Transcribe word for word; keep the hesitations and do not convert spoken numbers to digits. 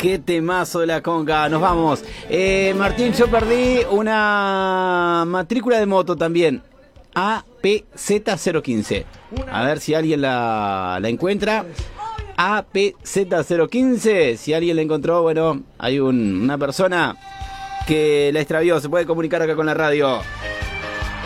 Qué temazo de la conga. Nos vamos. Eh, Martín, yo perdí una matrícula de moto también. A P Z cero quince. A ver si alguien la, la encuentra. A P Z cero quince. Si alguien la encontró, bueno, hay un, una persona que la extravió. Se puede comunicar acá con la radio.